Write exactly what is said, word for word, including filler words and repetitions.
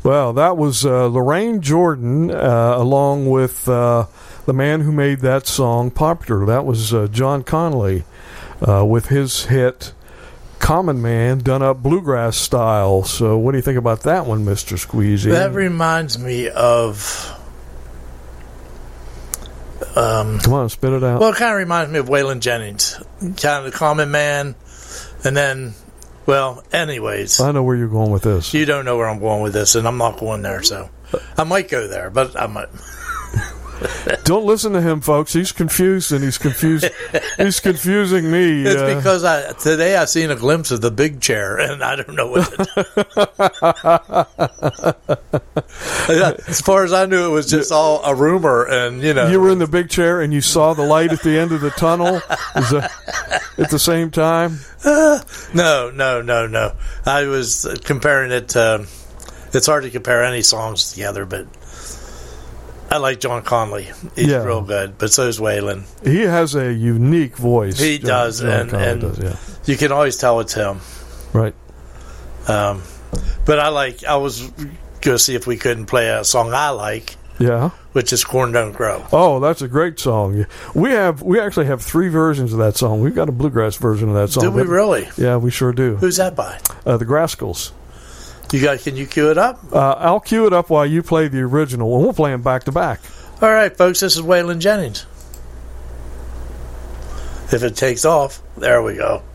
Well, that was uh, Lorraine Jordan, uh, along with uh, the man who made that song popular. That was uh, John Conley uh, with his hit Common Man, done up bluegrass style. So what do you think about that one, Mister Squeezy? That reminds me of... Um, Come on, spit it out. Well, it kind of reminds me of Waylon Jennings. Kind of the Common Man. And then, well, anyways. I know where you're going with this. You don't know where I'm going with this, and I'm not going there, so I might go there, but I might... Don't listen to him, folks. He's confused, and he's confused. He's confusing me. It's uh, because I today I seen a glimpse of the big chair, and I don't know what. It, as far as I knew, it was just all a rumor, and you know. You were in the big chair, and you saw the light at the end of the tunnel. Is that at the same time? Uh, no, no, no, no. I was comparing it to. It's hard to compare any songs together, but. I like John Conley. He's yeah. real good, but so is Waylon. He has a unique voice. He John, does, John and, and does, yeah. you can always tell it's him. Right. Um, but I like. I was going to see if we couldn't play a song I like. Yeah. Which is Corn Don't Grow. Oh, that's a great song. We have we actually have three versions of that song. We've got a bluegrass version of that song. Do we really? Yeah, we sure do. Who's that by? Uh, the Grascals. You got? Can you cue it up? Uh, I'll cue it up while you play the original, and we'll play them back to back. All right, folks, this is Waylon Jennings. If it takes off, there we go.